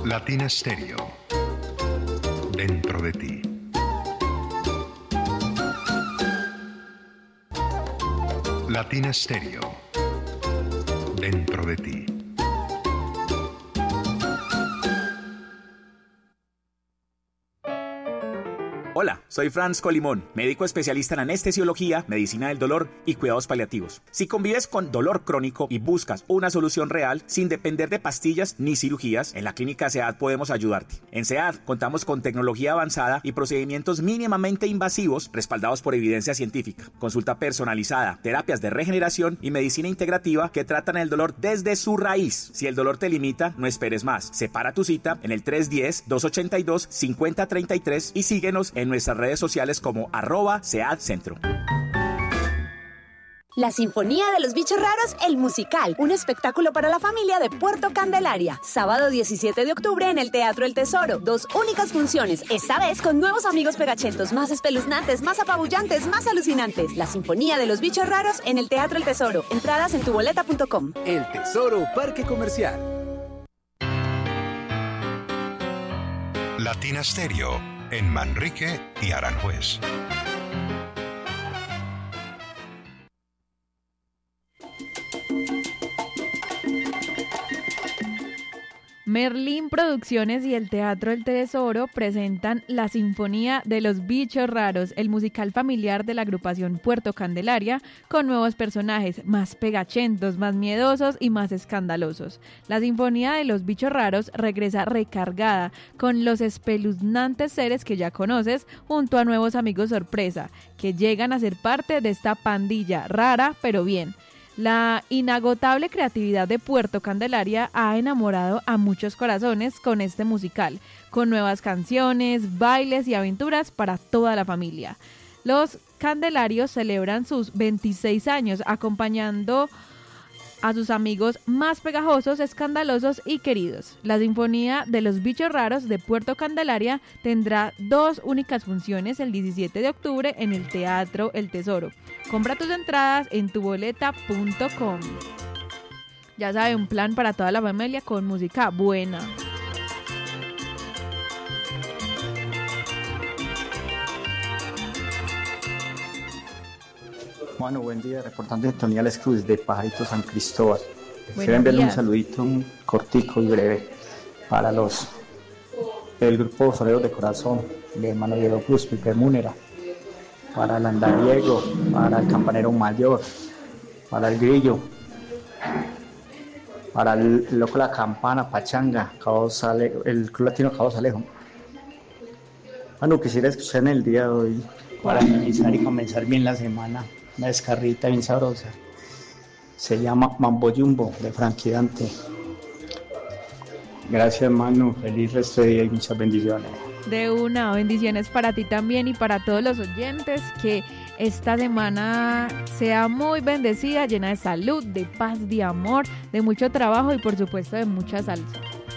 Latina Stereo. Dentro de ti. Latina Stereo. Dentro de ti. Hola, soy Franz Colimón, médico especialista en anestesiología, medicina del dolor y cuidados paliativos. Si convives con dolor crónico y buscas una solución real sin depender de pastillas ni cirugías, en la Clínica SEAD podemos ayudarte. En SEAD contamos con tecnología avanzada y procedimientos mínimamente invasivos respaldados por evidencia científica, consulta personalizada, terapias de regeneración y medicina integrativa que tratan el dolor desde su raíz. Si el dolor te limita, no esperes más. Separa tu cita en el 310-282-5033 y síguenos en nuestras redes sociales como @SEADCentro. La Sinfonía de los Bichos Raros, el musical, un espectáculo para la familia de Puerto Candelaria. Sábado 17 de octubre en el Teatro El Tesoro. 2 únicas funciones, esta vez con nuevos amigos pegachentos, más espeluznantes, más apabullantes, más alucinantes. La Sinfonía de los Bichos Raros en el Teatro El Tesoro. Entradas en tuboleta.com. El Tesoro Parque Comercial. Latina Stereo en Manrique y Aranjuez. Merlín Producciones y el Teatro El Tesoro presentan La Sinfonía de los Bichos Raros, el musical familiar de la agrupación Puerto Candelaria, con nuevos personajes más pegachentos, más miedosos y más escandalosos. La Sinfonía de los Bichos Raros regresa recargada con los espeluznantes seres que ya conoces, junto a nuevos amigos sorpresa, que llegan a ser parte de esta pandilla rara pero bien. La inagotable creatividad de Puerto Candelaria ha enamorado a muchos corazones con este musical, con nuevas canciones, bailes y aventuras para toda la familia. Los Candelarios celebran sus 26 años acompañando a sus amigos más pegajosos, escandalosos y queridos. La Sinfonía de los Bichos Raros de Puerto Candelaria tendrá 2 únicas funciones el 17 de octubre en el Teatro El Tesoro. Compra tus entradas en tuboleta.com. Ya sabe, un plan para toda la familia con música buena. Bueno, buen día, reportando de Tony Alex Cruz de Pajarito San Cristóbal. Quiero enviarle un saludito un cortico y breve para el grupo Soleros de Corazón, de hermano Diego Cruz, Pipe Múnera, para el Andariego, para el Campanero Mayor, para el Grillo, para el Loco La Campana, Pachanga, el Club Latino Cabo Salejo. Bueno, quisiera escuchar en el día de hoy, para finalizar y comenzar bien la semana, una descarrita bien sabrosa. Se llama Mambo Jumbo de Frankie Dante. Gracias, hermano. Feliz resto de día y muchas bendiciones. De una, bendiciones para ti también y para todos los oyentes. Que esta semana sea muy bendecida, llena de salud, de paz, de amor, de mucho trabajo y por supuesto de mucha salsa.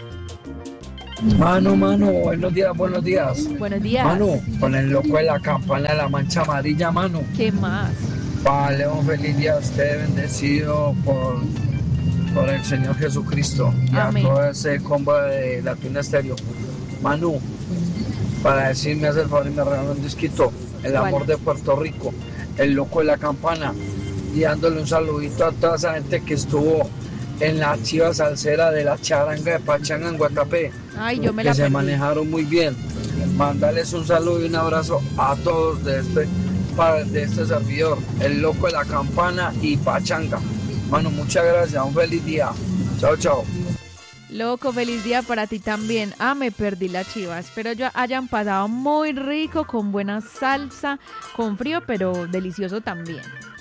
Mano, buenos días. Buenos días. Mano, con el Loco de la Campana de la Mancha Amarilla, mano. ¿Qué más? Vale, un feliz día a usted, bendecido por el Señor Jesucristo. Amén. Y a todo ese combo de Latina Stereo. Manu, para decirme, hace el favor y me regalan un disquito, El Amor de Puerto Rico, el Loco de la Campana, y dándole un saludito a toda esa gente que estuvo en la chiva salsera de la charanga de Pachanga en Guatapé. Ay, yo me que la se perdí. manejaron muy bien. Mandarles un saludo y un abrazo a todos de este servidor, el Loco de la Campana y Pachanga. Mano, muchas gracias, un feliz día. Chao. Loco, feliz día para ti también. Me perdí la chiva. Espero hayan pasado muy rico, con buena salsa, con frío, pero delicioso también.